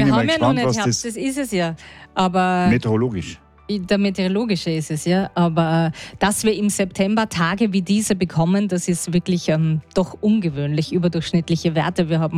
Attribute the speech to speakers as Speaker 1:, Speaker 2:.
Speaker 1: ich mal
Speaker 2: haben ja
Speaker 1: gespannt,
Speaker 2: noch nicht
Speaker 1: was
Speaker 2: Herbst,
Speaker 1: das
Speaker 2: das ist es ja. Aber
Speaker 1: meteorologisch.
Speaker 2: der meteorologische ist es ja. Aber dass wir im September Tage wie diese bekommen, das ist wirklich doch ungewöhnlich, überdurchschnittliche Werte. Wir haben